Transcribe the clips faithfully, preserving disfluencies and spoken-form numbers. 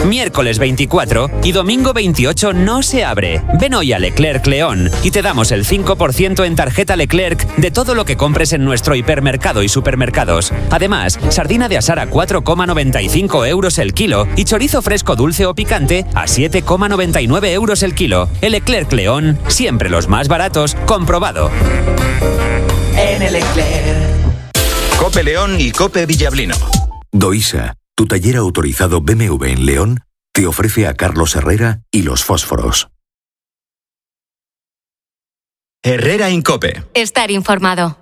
Miércoles veinticuatro y domingo veintiocho no se abre. Ven hoy a Leclerc León y te damos el cinco por ciento en tarjeta Leclerc de todo lo que compres en nuestro hipermercado y supermercados. Además, sardina de asar a cuatro coma noventa y cinco euros el kilo y chorizo fresco dulce o picante a siete coma noventa y nueve euros el kilo. El Leclerc León, siempre los más baratos, comprobado. En el Leclerc. Cope León y Cope Villablino. Doisa, tu taller autorizado B M W en León, te ofrece a Carlos Herrera y los fósforos. Herrera Incope. Estar informado.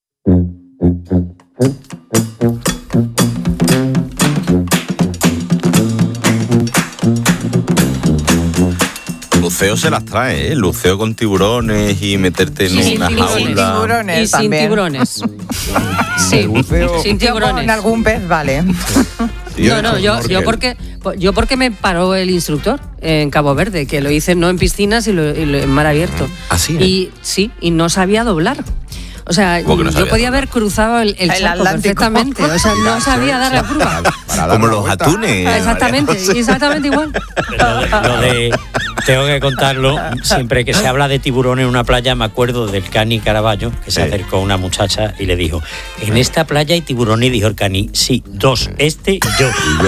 Luceo se las trae, ¿eh? Luceo con tiburones y meterte en sí, una jaula. jaula. Sin tiburones y también. sin tiburones. Sí, buceo. sin tiburones. En algún pez, vale. No, no, yo, yo porque yo porque me paró el instructor en Cabo Verde, que lo hice no en piscinas y, lo, y lo, en mar abierto. ¿Así? Y sí, y no sabía doblar. O sea, ¿Cómo que no yo sabía podía doblar? haber cruzado el, el El charco Atlántico. perfectamente. O sea, no sabía dar la curva. Como los atunes. Exactamente, exactamente igual. Lo de, lo de- tengo que contarlo, siempre que se habla de tiburón en una playa, me acuerdo del Cani Caraballo, que se Sí. acercó a una muchacha y le dijo, en esta playa hay tiburones, y dijo el Cani, sí, dos, este y yo.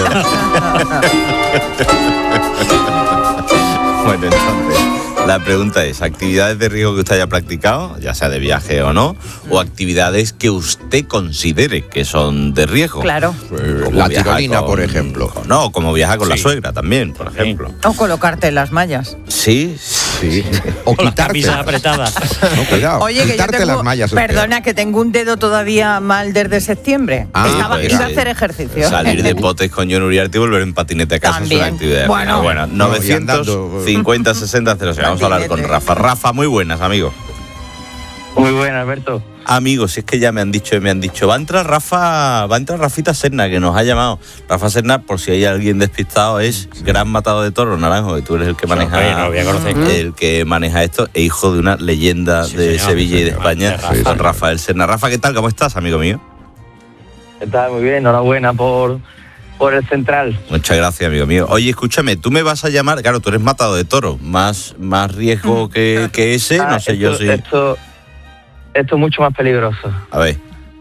Bueno, entonces, la pregunta es, ¿actividades de riesgo que usted haya practicado, ya sea de viaje o no, o actividades que usted considere que son de riesgo? Claro. Como La viajar tirolina, con- por ejemplo. con- no, como viajar con la Sí. suegra también, por ejemplo. O colocarte las mallas. Sí, Sí. O Con la quitarte. camisa apretada. No, cuidado. Oye, que yo quitarte tengo, las mallas. es peor. perdona, que tengo un dedo todavía mal desde septiembre. Ah, Estaba, pues, iba a sí. hacer ejercicio. Salir de potes con John Uriarte y volver en patinete a casa También. es una actividad. de Bueno. riesgo. bueno, No, y novecientos cincuenta sesenta cero. Vamos a hablar con Rafa. Rafa, muy buenas, amigo. Muy buena, Alberto. Amigos, si es que ya me han dicho, me han dicho, va a entrar Rafa, va a entrar Rafita Serna, que nos ha llamado. Rafa Serna, por si hay alguien despistado, es gran matador de toros, Naranjo, que tú eres el que maneja, Hombre, no lo voy a conocer. el que maneja esto, e hijo de una leyenda Sí, de señor, Sevilla y de señor, España, de Rafa. don Rafael Serna. Rafa, ¿qué tal? ¿Cómo estás, amigo mío? Está muy bien, enhorabuena por, por el central. Muchas gracias, amigo mío. Oye, escúchame, tú me vas a llamar, claro, tú eres matador de toros, más, más riesgo que, que ese, Ah, no sé esto, yo si... Esto, esto es mucho más peligroso. A ver,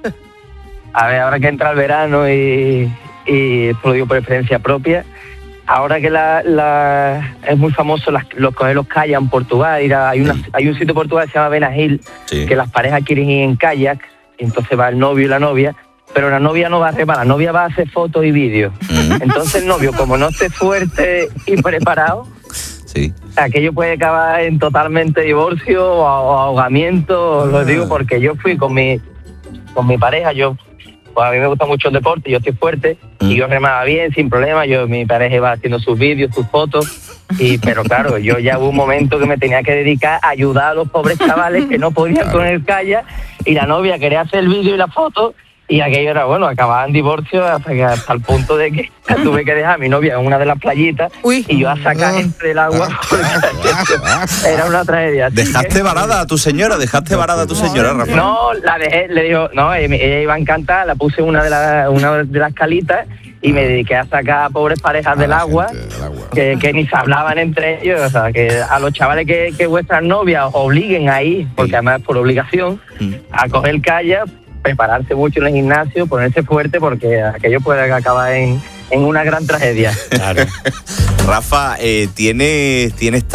A ver, ahora que entra el verano y, y esto lo digo por experiencia propia, ahora que la, la es muy famoso las, los coger los kayaks en Portugal, ir a- hay, una, hay un sitio en Portugal que se llama Benagil, sí. que las parejas quieren ir en kayak, y entonces va el novio y la novia, pero la novia no va a remar, la novia va a hacer fotos y vídeos. Mm, Entonces el novio, como no esté fuerte y preparado, sí. aquello puede acabar en totalmente divorcio o, o ahogamiento. Lo digo porque yo fui con mi con mi pareja, yo pues a mí me gusta mucho el deporte, yo estoy fuerte Mm. y yo remaba bien, sin problema, yo mi pareja iba haciendo sus vídeos, sus fotos, y pero claro, yo ya hubo un momento que me tenía que dedicar a ayudar a los pobres chavales que no podían con el kayak, y la novia quería hacer el vídeo y la foto, y aquello era, bueno, acababa en divorcio hasta, que, hasta el punto de que tuve que dejar a mi novia en una de las playitas Uy. y yo a sacar entre el agua porque era una tragedia. Así ¿Dejaste que- varada a tu señora? ¿Dejaste varada a tu señora, Rafa? No, la dejé, le digo, no, ella ella iba a encantar, la puse en una de, la, una de las calitas y me dediqué a sacar a pobres parejas del la agua, gente del agua. que, que ni se hablaban entre ellos, o sea, que a los chavales que, que vuestras novias os obliguen a ir, porque además es por obligación, a coger kayak, prepararse mucho en el gimnasio, ponerse fuerte, porque aquello puede acabar en, en una gran tragedia. Claro. Rafa, eh, ¿tienes, tienes